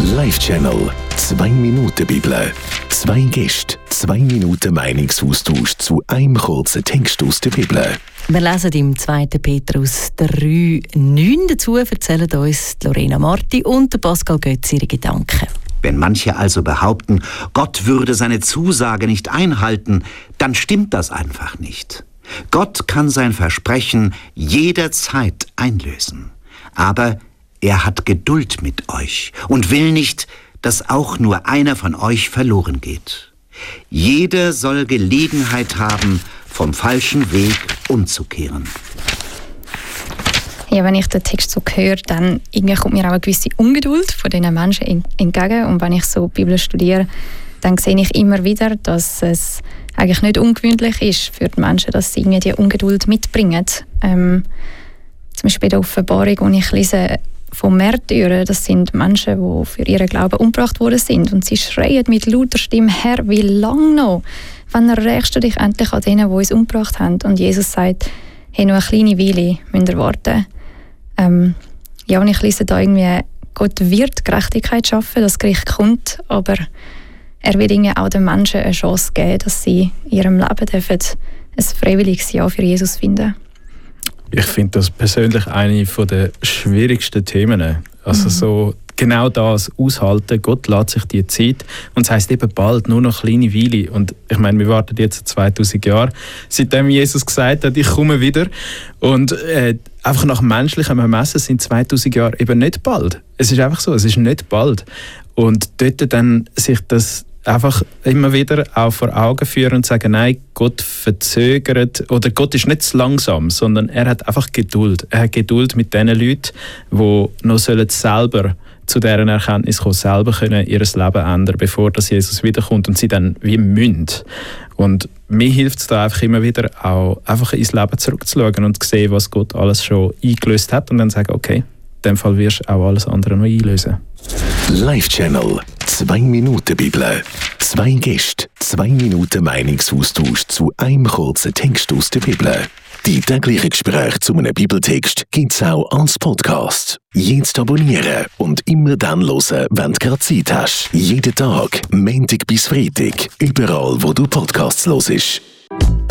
Live-Channel 2 Minuten Bibel. 2 Gäste, 2 Minuten Meinungsaustausch zu einem kurzen Text aus der Bibel. Wir lesen im 2. Petrus 3,9 dazu, erzählen uns Lorena Marti und Pascal Götz ihre Gedanken. Wenn manche also behaupten, Gott würde seine Zusage nicht einhalten, dann stimmt das einfach nicht. Gott kann sein Versprechen jederzeit einlösen. Aber er hat Geduld mit euch und will nicht, dass auch nur einer von euch verloren geht. Jeder soll Gelegenheit haben, vom falschen Weg umzukehren. Ja, wenn ich den Text so höre, dann irgendwie kommt mir auch eine gewisse Ungeduld von diesen Menschen entgegen. Und wenn ich so die Bibel studiere, dann sehe ich immer wieder, dass es eigentlich nicht ungewöhnlich ist für die Menschen, dass sie irgendwie die Ungeduld mitbringen. Zum Beispiel in der Offenbarung, wo ich lese von Märtyrern, das sind Menschen, die für ihren Glauben umgebracht worden sind. Und sie schreien mit lauter Stimme: Herr, wie lange noch? Wann rächst du dich endlich an denen, die uns umgebracht haben? Und Jesus sagt: hey, nur eine kleine Weile müsst ihr warten. Ja, und ich lese da irgendwie, Gott wird Gerechtigkeit schaffen, das Gericht kommt, aber er wird irgendwie auch den Menschen eine Chance geben, dass sie in ihrem Leben dürfen ein freiwilliges Ja für Jesus finden. Ich finde das persönlich eine der schwierigsten Themen. Also so genau das aushalten. Gott lässt sich die Zeit und es heisst eben bald, nur noch eine kleine Weile. Und ich meine, wir warten jetzt 2000 Jahre, seitdem Jesus gesagt hat, ich komme wieder. Und einfach nach menschlichem Ermessen sind 2000 Jahre eben nicht bald. Es ist einfach so, es ist nicht bald. Und dort dann sich das einfach immer wieder auch vor Augen führen und sagen, nein, Gott verzögert, oder Gott ist nicht zu langsam, sondern er hat einfach Geduld. Er hat Geduld mit den Leuten, die noch selber zu deren Erkenntnis kommen, selber können ihr Leben ändern, bevor das Jesus wiederkommt und sie dann wie müssen. Und mir hilft es da einfach immer wieder auch einfach ins Leben zurückzuschauen und zu sehen, was Gott alles schon eingelöst hat und dann sagen, okay, in dem Fall wirst du auch alles andere noch einlösen. Live-Channel 2 Minuten Bibel. 2 Gäste, 2 Minuten Meinungsaustausch zu einem kurzen Text aus der Bibel. Die täglichen Gespräche zu einem Bibeltext gibt es auch als Podcast. Jetzt abonnieren und immer dann hören, wenn du gerade Zeit hast. Jeden Tag, Montag bis Freitag, überall wo du Podcasts hörst.